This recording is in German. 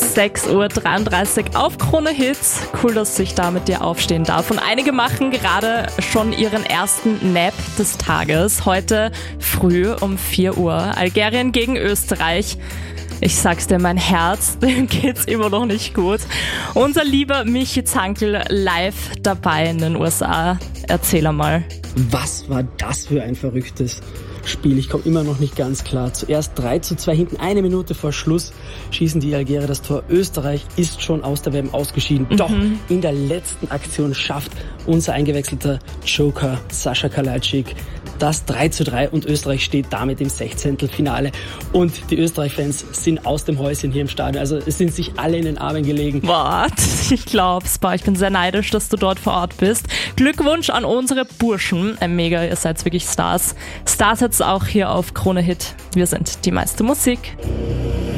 6.33 Uhr auf Krone Hits. Cool, dass ich da mit dir aufstehen darf. Und einige machen gerade schon ihren ersten Nap des Tages. Heute früh um 4 Uhr. Algerien gegen Österreich. Ich sag's dir, mein Herz, dem geht's immer noch nicht gut. Unser lieber Michi Zankl live dabei in den USA. Erzähl einmal. Was war das für ein verrücktes Spiel? Ich komme immer noch nicht ganz klar. Zuerst 3:2 hinten, 1 Minute vor Schluss schießen die Algerier das Tor. Österreich ist schon aus der WM ausgeschieden. Doch in der letzten Aktion schafft unser eingewechselter Joker Sascha Kalajdzic das 3:3 und Österreich steht damit im 16. Finale. Und die Österreich-Fans sind aus dem Häuschen hier im Stadion. Also es sind sich alle in den Armen gelegen. What? Ich glaub's. Ich bin sehr neidisch, dass du dort vor Ort bist. Glückwunsch an unsere Burschen. Mega, ihr seid wirklich Stars. Stars jetzt auch hier auf Krone Hit. Wir sind die meiste Musik.